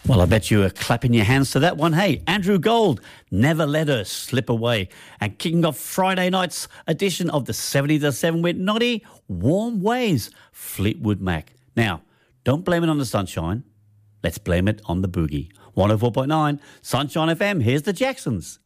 Well, I bet you were clapping your hands to that one. Hey, Andrew Gold, Never Let Her Slip Away. And kicking off Friday night's edition of the 70 to 7 with Noddy, Warm Ways, Fleetwood Mac. Now, don't blame it on the sunshine. Let's blame it on the boogie. 104.9 Sunshine FM. Here's the Jacksons.